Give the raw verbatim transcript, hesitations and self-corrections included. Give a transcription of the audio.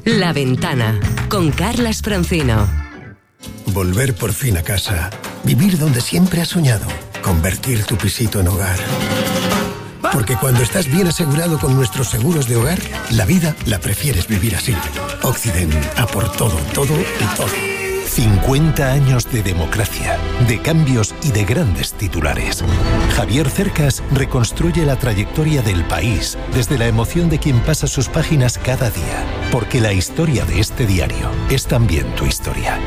La Ventana, con Carlas Francino. Volver por fin a casa. Vivir donde siempre has soñado. Convertir tu pisito en hogar. Porque cuando estás bien asegurado con nuestros seguros de hogar, la vida la prefieres vivir así. Occident, a por todo, todo y todo. cincuenta años de democracia, de cambios y de grandes titulares. Javier Cercas reconstruye la trayectoria del país desde la emoción de quien pasa sus páginas cada día. Porque la historia de este diario es también tu historia.